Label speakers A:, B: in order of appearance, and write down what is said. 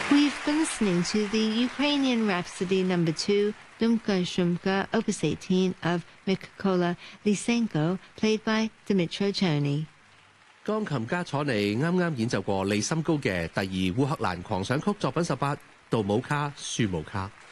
A: We've been listening to the Ukrainian Rhapsody No. 2, Dumka Shumka, Opus 18 of Mykola Lysenko, played by Dmytro Chernyi。
B: 鋼琴家楚尼啱啱演奏過利森高嘅第二烏克蘭狂想曲作品18杜姆卡舒姆卡。